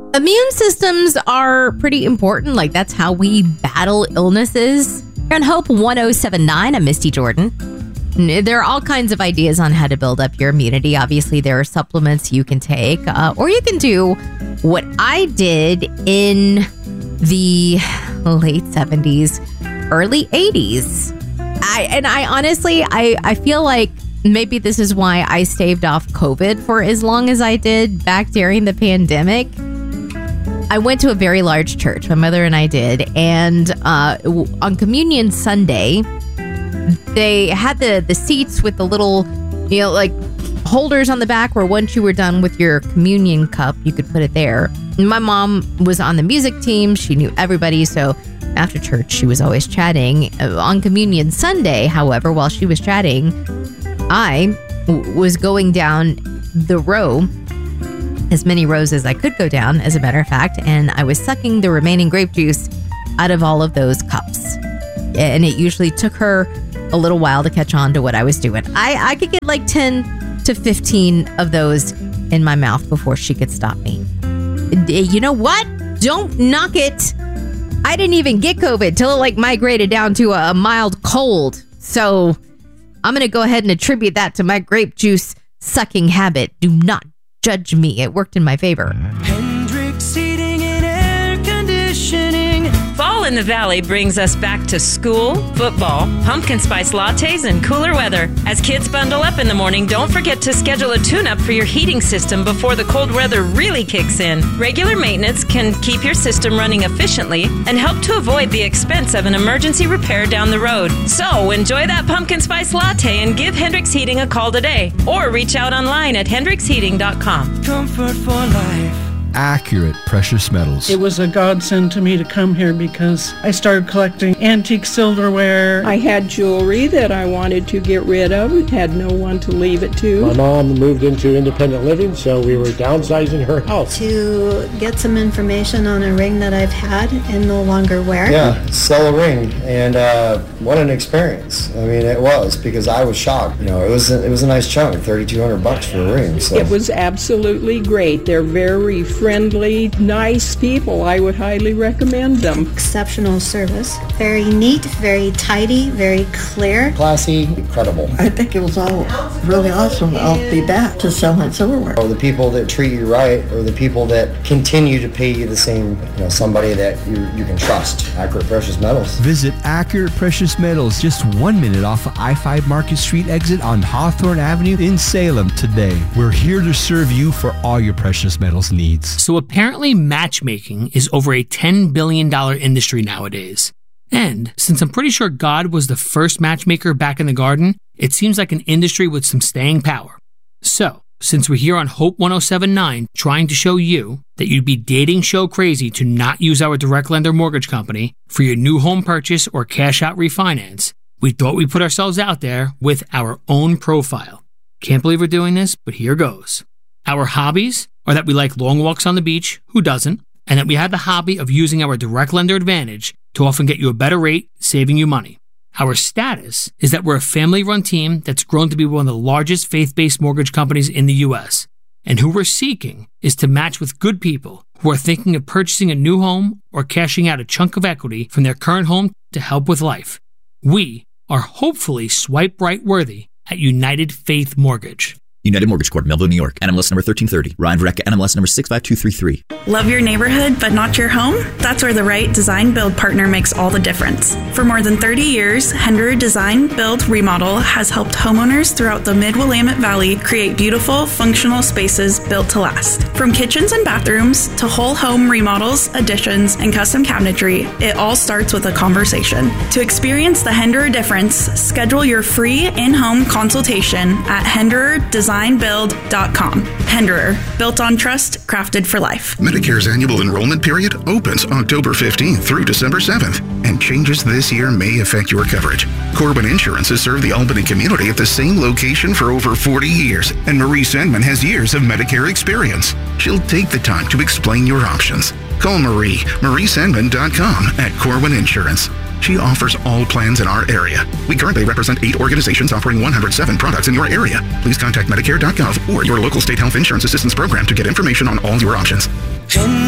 Immune systems are pretty important. Like, that's how we battle illnesses. Here on Hope 1079, I'm Misty Jordan. There are all kinds of ideas on how to build up your immunity. Obviously, there are supplements you can take, or you can do what I did in the late 70s, early 80s. I honestly feel like maybe this is why I staved off COVID for as long as I did back during the pandemic. I went to a very large church. My mother and I did. And on Communion Sunday, they had the seats with the little, like holders on the back where once you were done with your communion cup, you could put it there. My mom was on the music team. She knew everybody. So after church, she was always chatting. On Communion Sunday, however, while she was chatting, I was going down the row, as many rows as I could go down, as a matter of fact, and I was sucking the remaining grape juice out of all of those cups. And it usually took her a little while to catch on to what I was doing. I could get like 10 to 15 of those in my mouth before she could stop me. You know what? Don't knock it. I didn't even get COVID till it like migrated down to a mild cold. So I'm going to go ahead and attribute that to my grape juice sucking habit. Do not judge me. It worked in my favor. Hendrix Heating and Air Conditioning. Fall in the Valley brings us back to school, football, pumpkin spice lattes, and cooler weather. As kids bundle up in the morning, don't forget to schedule a tune-up for your heating system before the cold weather really kicks in. Regular maintenance can keep your system running efficiently and help to avoid the expense of an emergency repair down the road. So enjoy that pumpkin spice latte and give Hendrix Heating a call today, or reach out online at hendrixheating.com. Comfort for life. Accurate Precious Metals. It was a godsend to me to come here because I started collecting antique silverware. I had jewelry that I wanted to get rid of, had no one to leave it to. My mom moved into independent living, so we were downsizing her house. To get some information on a ring that I've had and no longer wear. Yeah, sell a ring, and what an experience. I mean, it was, because I was shocked. It was a nice chunk, $3,200 for a ring. So. It was absolutely great. They're very friendly, nice people. I would highly recommend them. Exceptional service. Very neat, very tidy, very clear. Classy, incredible. I think it was all really awesome. I'll be back to sell my silverware. Or the people that treat you right, or the people that continue to pay you the same, somebody that you can trust. Accurate Precious Metals. Visit Accurate Precious Metals, just 1 minute off of I-5 Market Street exit on Hawthorne Avenue in Salem today. We're here to serve you for all your precious metals needs. So apparently matchmaking is over a $10 billion industry nowadays. And since I'm pretty sure God was the first matchmaker back in the garden, it seems like an industry with some staying power. So, since we're here on Hope 1079 trying to show you that you'd be dating show crazy to not use our direct lender mortgage company for your new home purchase or cash out refinance, we thought we'd put ourselves out there with our own profile. Can't believe we're doing this, but here goes. Our hobbies are that we like long walks on the beach, who doesn't, and that we have the hobby of using our direct lender advantage to often get you a better rate, saving you money. Our status is that we're a family-run team that's grown to be one of the largest faith-based mortgage companies in the U.S., and who we're seeking is to match with good people who are thinking of purchasing a new home or cashing out a chunk of equity from their current home to help with life. We are hopefully swipe right worthy at United Faith Mortgage. United Mortgage Corp, Melville, New York. NMLS number 1330. Ryan Verrecka, NMLS number 65233. Love your neighborhood, but not your home? That's where the right design build partner makes all the difference. For more than 30 years, Henderer Design Build Remodel has helped homeowners throughout the Mid-Willamette Valley create beautiful, functional spaces built to last. From kitchens and bathrooms to whole home remodels, additions, and custom cabinetry, it all starts with a conversation. To experience the Henderer difference, schedule your free in-home consultation at HendererDesignBuild.com. Henderer, built on trust, crafted for life. Medicare's annual enrollment period opens October 15th through December 7th, and changes this year may affect your coverage. Corbin Insurance has served the Albany community at the same location for over 40 years, and Marie Sandman has years of Medicare experience. She'll take the time to explain your options. Call Marie, mariesandman.com at Corbin Insurance. She offers all plans in our area. We currently represent 8 organizations offering 107 products in your area. Please contact Medicare.gov or your local state health insurance assistance program to get information on all your options.